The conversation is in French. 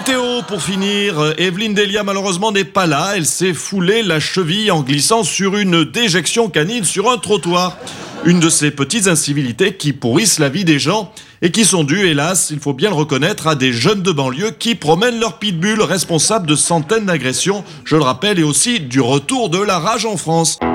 Météo pour finir, Evelyne Delia malheureusement n'est pas là, elle s'est foulée la cheville en glissant sur une déjection canine sur un trottoir. Une de ces petites incivilités qui pourrissent la vie des gens et qui sont dues, hélas, il faut bien le reconnaître, à des jeunes de banlieue qui promènent leur pitbull, responsables de centaines d'agressions, je le rappelle, et aussi du retour de la rage en France.